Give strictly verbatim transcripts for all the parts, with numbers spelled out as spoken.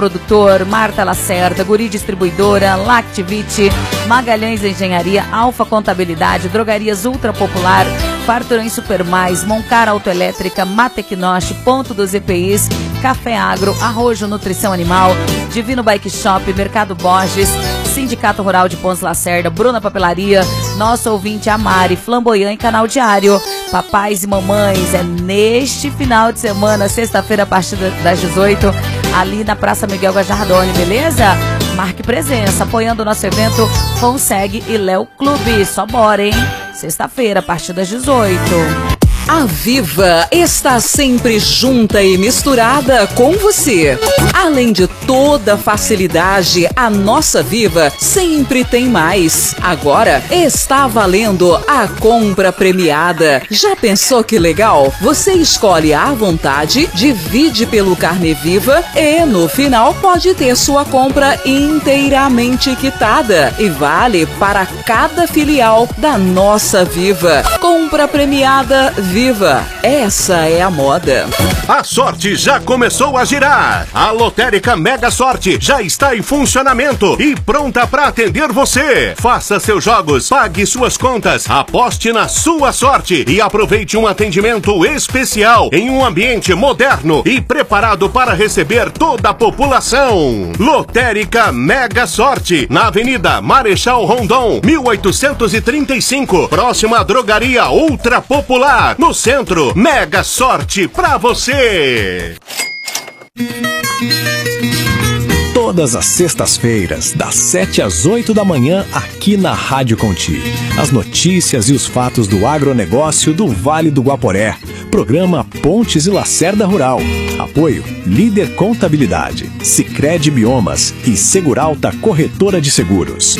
Produtor, Marta Lacerda, Guri Distribuidora, Lactivite, Magalhães Engenharia, Alfa Contabilidade, Drogarias Ultra Popular, Farturão Super Mais, Moncar Autoelétrica, Matecnoche, Ponto dos E P Is, Café Agro, Arrojo Nutrição Animal, Divino Bike Shop, Mercado Borges, Sindicato Rural de Pontes Lacerda, Bruna Papelaria, nosso ouvinte Amari, Flamboyant e Canal Diário. Papais e mamães, é neste final de semana, sexta-feira, a partir das dezoito, ali na Praça Miguel Gajardoni, beleza? Marque presença, apoiando o nosso evento Consegue e Léo Clube. Só bora, hein? Sexta-feira, a partir das dezoito. A Viva está sempre junta e misturada com você. Além de toda facilidade, a nossa Viva sempre tem mais. Agora está valendo a compra premiada. Já pensou que legal? Você escolhe à vontade, divide pelo Carnê Viva e no final pode ter sua compra inteiramente quitada e vale para cada filial da nossa Viva. Compra premiada Viva, essa é a moda. A sorte já começou a girar. A Lotérica Mega Sorte já está em funcionamento e pronta para atender você. Faça seus jogos, pague suas contas, aposte na sua sorte e aproveite um atendimento especial em um ambiente moderno e preparado para receber toda a população. Lotérica Mega Sorte, na Avenida Marechal Rondon, mil oitocentos e trinta e cinco, próxima à Drogaria Ultra Popular, no centro. Mega Sorte pra você! Todas as sextas-feiras, das sete às oito da manhã, aqui na Rádio Conti. As notícias e os fatos do agronegócio do Vale do Guaporé. Programa Pontes e Lacerda Rural. Apoio Líder Contabilidade, Sicredi Biomas e Seguralta Corretora de Seguros.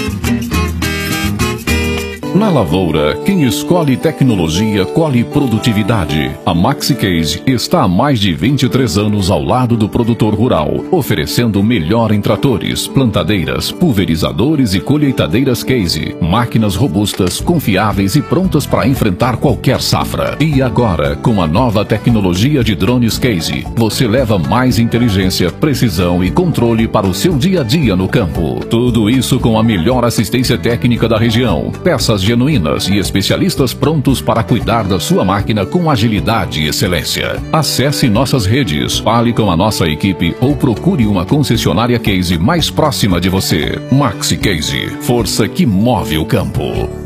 Na lavoura, quem escolhe tecnologia, colhe produtividade. A MaxiCase está há mais de vinte e três anos ao lado do produtor rural, oferecendo o melhor em tratores, plantadeiras, pulverizadores e colheitadeiras Case. Máquinas robustas, confiáveis e prontas para enfrentar qualquer safra. E agora, com a nova tecnologia de drones Case, você leva mais inteligência, precisão e controle para o seu dia a dia no campo. Tudo isso com a melhor assistência técnica da região. Peças genuínas e especialistas prontos para cuidar da sua máquina com agilidade e excelência. Acesse nossas redes, fale com a nossa equipe ou procure uma concessionária Case mais próxima de você. MaxiCase, força que move o campo.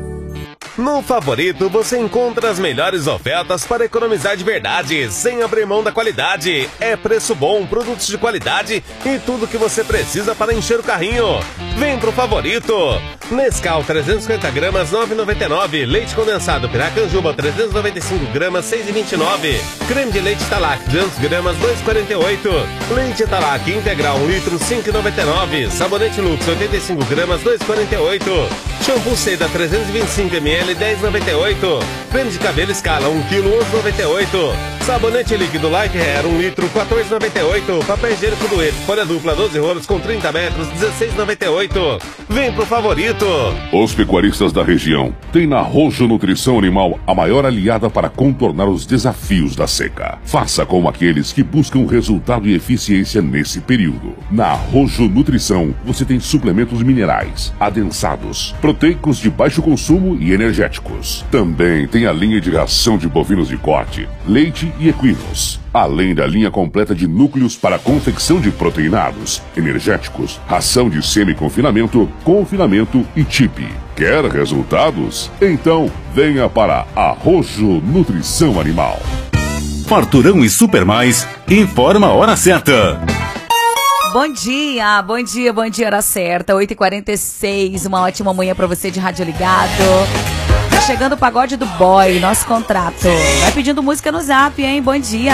No Favorito você encontra as melhores ofertas para economizar de verdade, sem abrir mão da qualidade. É preço bom, produtos de qualidade e tudo que você precisa para encher o carrinho. Vem pro Favorito. Nescau trezentos e cinquenta gramas, nove reais e noventa e nove centavos. Leite condensado Piracanjuba trezentos e noventa e cinco gramas, seis reais e vinte e nove centavos. Creme de leite Talac duzentas gramas, dois reais e quarenta e oito centavos. Leite Talac integral um litro, cinco reais e noventa e nove centavos. Sabonete Lux oitenta e cinco gramas, dois reais e quarenta e oito centavos. Shampoo Seda trezentos e vinte e cinco mililitros, dez reais e noventa e oito centavos. Creme de cabelo Scala um quilo, onze reais e noventa e oito centavos. Sabonete líquido Life Hair um litro, quatorze reais e noventa e oito centavos. Papel higiênico Dueto, folha dupla doze rolos com trinta metros, dezesseis reais e noventa e oito centavos. Vem pro Favorito. Os pecuaristas da região têm na Arrojo Nutrição Animal a maior aliada para contornar os desafios da seca. Faça como aqueles que buscam resultado e eficiência nesse período. Na Arrojo Nutrição você tem suplementos minerais, adensados, proteicos de baixo consumo e energéticos. Também tem a linha de ração de bovinos de corte, leite e equinos. Além da linha completa de núcleos para confecção de proteinados, energéticos, ração de semi-confinamento, confinamento e chip. Quer resultados? Então venha para Arrojo Nutrição Animal. Farturão e Super Mais informa a hora certa. Bom dia, bom dia, bom dia, hora certa, oito e quarenta e seis, uma ótima manhã pra você de rádio ligado. Tá chegando o pagode do boy, nosso contrato. Vai pedindo música no zap, hein? Bom dia.